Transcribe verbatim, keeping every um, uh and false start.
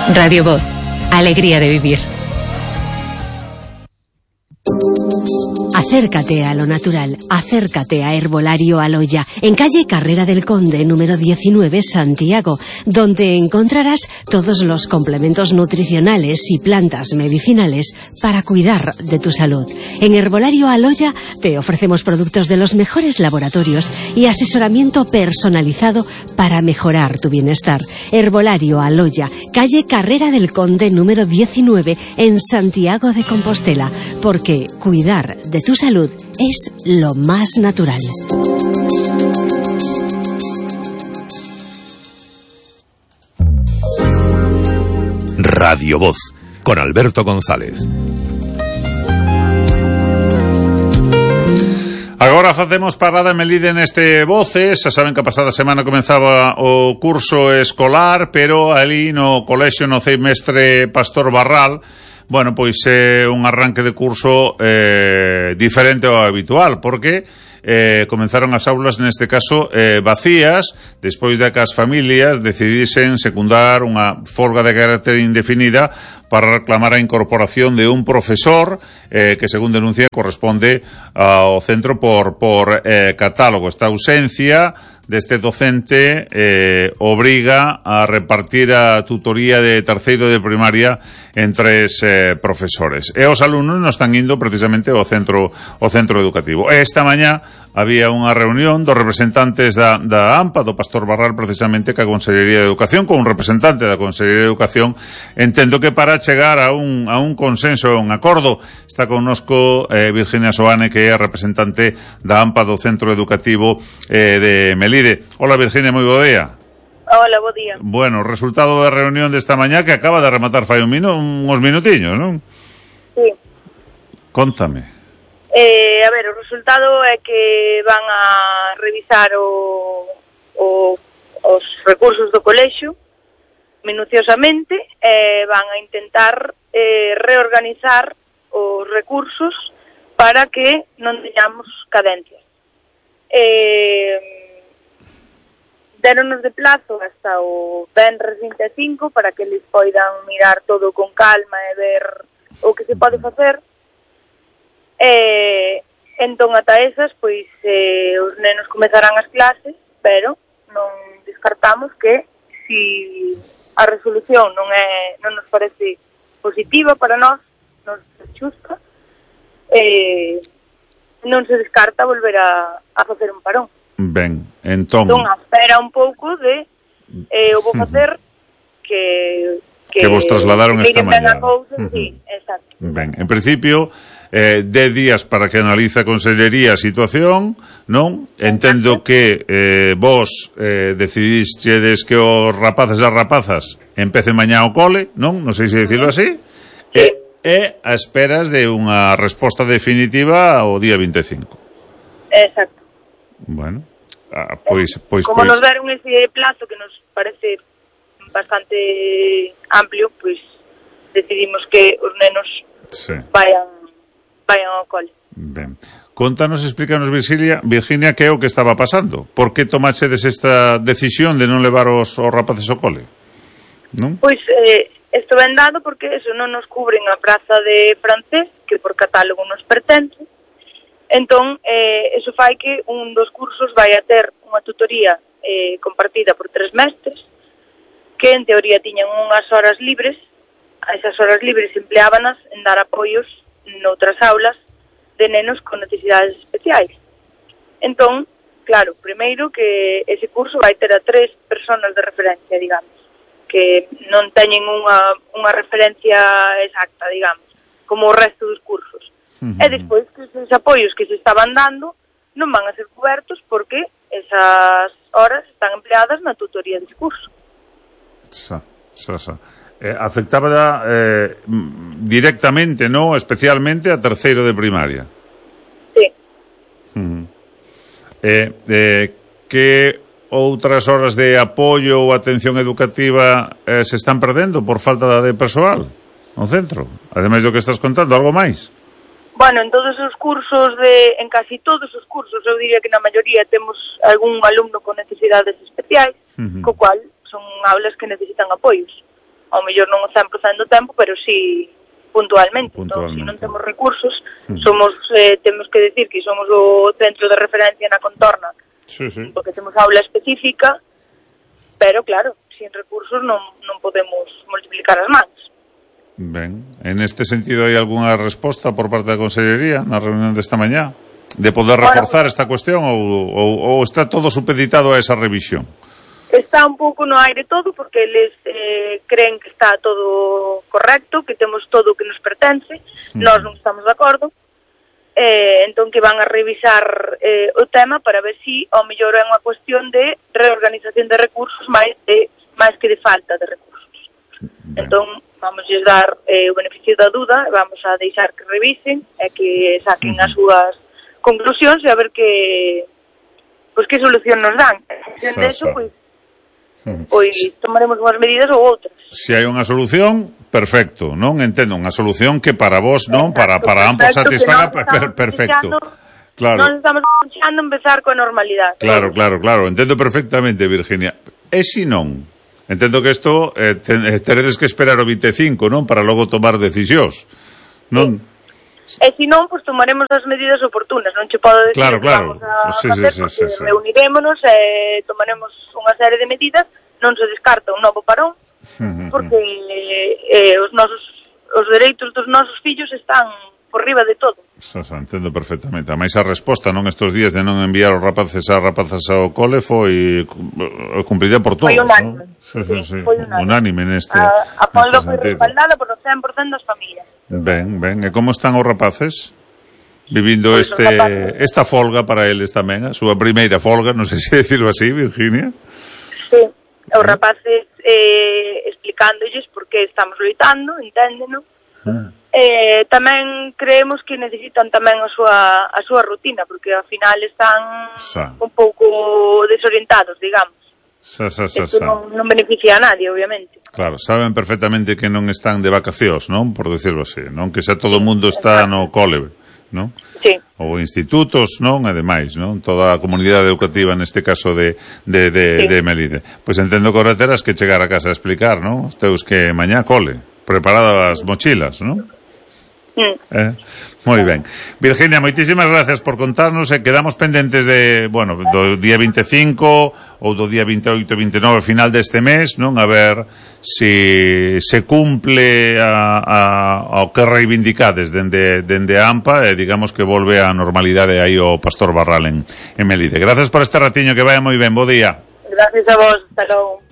Radio Voz, alegría de vivir. Acércate a lo natural, acércate a Herbolario Aloya, en calle Carrera del Conde, número diecinueve, Santiago, donde encontrarás todos los complementos nutricionales y plantas medicinales para cuidar de tu salud. En Herbolario Aloya te ofrecemos productos de los mejores laboratorios y asesoramiento personalizado para mejorar tu bienestar. Herbolario Aloya, calle Carrera del Conde, número diecinueve, en Santiago de Compostela, porque cuidar de tu salud es lo más natural. Radio Voz, con Alberto González. Agora facemos parada en Melide neste Voces. Xa saben que a pasada semana comenzaba o curso escolar, pero ali no colexio no Ceimestre Pastor Barral, bueno, pois é eh, un arranque de curso eh, diferente ao habitual, porque eh, comenzaron as aulas neste caso eh, vacías, despois de que as familias decidisen secundar unha folga de carácter indefinida para reclamar a incorporación de un profesor eh, que, según denuncia, corresponde ao centro por, por eh, catálogo. Esta ausencia deste docente eh, obriga a repartir a tutoría de terceiro de primaria en tres eh, profesores. E os alumnos non están indo precisamente ao centro ao centro educativo. Esta mañá había unha reunión dos representantes da, da AMPA, do Pastor Barral, precisamente, ca Consellería de Educación, con un representante da Consellería de Educación. Entendo que para chegar a un, a un consenso, a un acordo, está connosco eh, Virginia Soane, que é a representante da AMPA do Centro Educativo eh, de Melide. Hola, Virginia, moi bo día. Hola, bo día. Bueno, resultado da reunión desta mañá que acaba de rematar fai un minu, uns minutiños, non? Sí. Contame. Eh, a ver, o resultado é que van a revisar o, o, os recursos do colexio minuciosamente e van a intentar eh, reorganizar os recursos para que non teñamos cadencias. Eh, deronos de plazo hasta o venres vinte e cinco para que eles poidan mirar todo con calma e ver o que se pode facer. E entón ata esas, pois eh, os nenos comezarán as clases, pero non descartamos que si a resolución non é non nos parece positiva para nós, non é xusta, eh, non se descarta volver a, a facer un parón. Ben, entón... Entón, a espera un pouco de eh, o vou facer que... Que, que vos trasladaron esta mañá. Cousa, uh-huh. Sí, exacto. Ben, en principio... Eh, dez días para que analice a Consellería a situación, non? Entendo que eh, vos eh, decidistedes que os rapaces e as rapazas empecen mañá o cole, non? Non sei se dicilo así. E, e a esperas de unha resposta definitiva o día vinte e cinco. Exacto. Bueno, ah, pois, pois, como pois... nos deron ese plazo que nos parece bastante amplio, pois decidimos que os nenos sí. vayan vayan ao cole. Ben. Contanos, explícanos, Virginia, Virginia, que é o que estaba pasando. Por que tomachedes esta decisión de non levar os, os rapaces ao cole? Non? Pois, eh, isto ben dado porque eso non nos cubren a praza de francés, que por catálogo nos pertence. Entón, eh, eso fai que un dos cursos vai a ter unha tutoría eh, compartida por tres mestres, que en teoría tiñan unhas horas libres. A esas horas libres empleábanas en dar apoios noutras aulas de nenos con necesidades especiais. Entón, claro, primeiro que ese curso vai ter a tres personas de referencia, digamos, que non teñen unha, unha referencia exacta, digamos, como o resto dos cursos. Uh-huh. E despois que esos apoios que se estaban dando non van a ser cobertos porque esas horas están empleadas na tutoría desse curso. Xa, xa, xa. Eh, afectaba eh, directamente, ¿no? Especialmente a terceiro de primaria. Sí. Uh-huh. Eh, eh, que outras horas de apoio ou atención educativa eh, se están perdendo por falta de persoal no centro? Ademais do que estás contando, algo máis? Bueno, en todos os cursos, de, en casi todos os cursos, eu diría que na maioría temos algún alumno con necesidades especiais, uh-huh. co cual son aulas que necesitan apoios. ao mellor non o cen por cento do tempo, pero sí puntualmente. puntualmente. Entón, se non temos recursos, mm. somos eh, temos que decir que somos o centro de referencia na contorna, sí, sí. porque temos aula específica, pero claro, sin recursos non, non podemos multiplicar as mans. Ben, en este sentido hai algunha resposta por parte da Consellería na reunión desta mañá de poder reforzar bueno, esta cuestión ou, ou, ou está todo supeditado a esa revisión? Está un pouco no aire todo porque eles eh, creen que está todo correcto, que temos todo o que nos pertence, mm. nós non estamos de acordo, eh, entón que van a revisar eh, o tema para ver si ao mellor é unha cuestión de reorganización de recursos máis, de, máis que de falta de recursos. Ben. Entón, vamos a dar eh, o beneficio da duda, vamos a deixar que revisen e que saquen uh-huh. as súas conclusións e a ver que pois que solución nos dan. En de eso, pois, uh-huh. pois tomaremos unhas medidas ou outras. Se hai unha solución, perfecto, non? Entendo, unha solución que para vos, non? Para, para ambos satisfaga, per, perfecto. Claro. Non estamos deixando empezar coa normalidade. Claro, claro, claro, entendo perfectamente, Virginia. E se non? Entendo que isto eh, ten, eh, teredes que esperar o vinte e cinco, non? Para logo tomar decisións, non? Sí. E se non, pois tomaremos as medidas oportunas. Non che podo decir claro, claro. que vamos a sí, facer, sí, porque sí, sí, sí. reunirémonos e tomaremos unha serie de medidas. Non se descarta un novo parón, porque eh, os nosos os dereitos dos nosos fillos están por riba de todo. Xa, xa, entendo perfectamente. A máis a resposta, non, estes días de non enviar os rapaces a rapazas ao cole foi cumprida por todos, foi unánime, non? Sí, sí, sí. Foi unánime. unánime neste a, a Pablo neste foi sentido. respaldada por o cen por cento das familias. Ben, ben, e como están os rapaces? Vivindo Pois este rapaces. esta folga para eles tamén, a súa primeira folga, non sei se decirlo así, Virginia. Sí, os rapaces eh, explicándolles por que estamos loitando, enténdeno. Ah. Eh, tamén creemos que necesitan tamén a súa, a súa rutina, porque ao final están sa. un pouco desorientados, digamos. Sa, sa, sa, Isto sa. non, non beneficia a nadie, obviamente. Claro, saben perfectamente que non están de vacacións, non? Por decirlo así, non? Que xa todo o mundo está no cole, non? Sí. Ou institutos, non? E demais, non? Toda a comunidade educativa neste caso de, de, de, sí. de Melide. Pois entendo que ahora terás que chegar a casa a explicar, non? Os teus que mañá cole, preparadas as mochilas, non? Mm. Eh, moi ben. Virginia, moitísimas gracias por contarnos e quedamos pendentes de, bueno, do día vinte e cinco ou do día vinte e oito, vinte e nove final deste mes, non? A ver se se cumple a, a, ao que reivindicades dende, dende a AMPA e digamos que volve a normalidade aí o Pastor Barral en, en Melide. Gracias por este ratiño, que vaya moi ben, bo día. Gracias a vos, hasta logo.